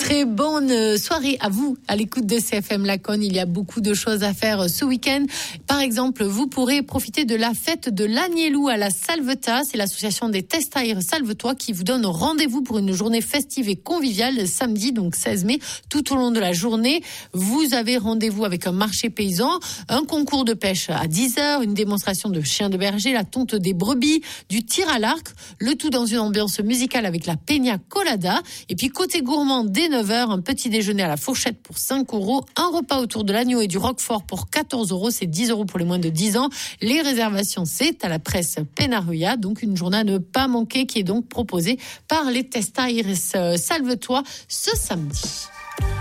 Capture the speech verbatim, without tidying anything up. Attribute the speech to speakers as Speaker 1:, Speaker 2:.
Speaker 1: Très bonne soirée à vous, à l'écoute de C F M Laconne. Il y a beaucoup de choses à faire ce week-end. Par exemple, vous pourrez profiter de la fête de l'Agnelou à la Salvetat. C'est l'association des Testaires Salvetois qui vous donne rendez-vous pour une journée festive et conviviale samedi, donc seize mai. Tout au long de la journée, vous avez rendez-vous avec un marché paysan, un concours de pêche à dix heures, une démonstration de chiens de berger, la tonte des brebis, du tir à l'arc, le tout dans une ambiance musicale avec la Peña Colada. Et puis côté gourmand, dès neuf heures, un petit déjeuner à la fourchette pour cinq euros, un repas autour de l'agneau et du roquefort pour quatorze euros, c'est dix euros pour les moins de dix ans. Les réservations, c'est à la presse Penaruya, donc une journée à ne pas manquer qui est donc proposée par les Testaires Salvetois ce samedi.